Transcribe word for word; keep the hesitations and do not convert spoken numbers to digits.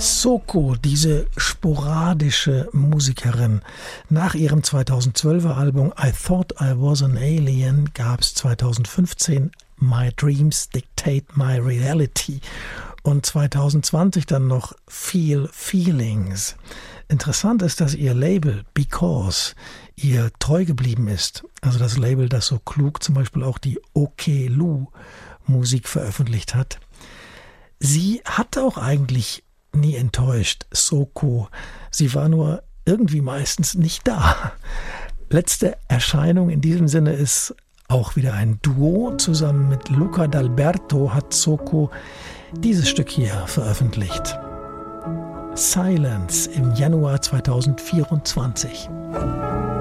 Soko, diese sporadische Musikerin. Nach ihrem zweitausendzwölfer Album I Thought I Was an Alien gab es zweitausendfünfzehn My Dreams Dictate My Reality und zweitausendzwanzig dann noch Feel Feelings. Interessant ist, dass ihr Label Because ihr treu geblieben ist. Also das Label, das so klug zum Beispiel auch die OK Lu Musik veröffentlicht hat. Sie hat auch eigentlich nie enttäuscht, Soko. Sie war nur irgendwie meistens nicht da. Letzte Erscheinung in diesem Sinne ist auch wieder ein Duo. Zusammen mit Luca D'Alberto hat Soko dieses Stück hier veröffentlicht. Silence im Januar zweitausendvierundzwanzig.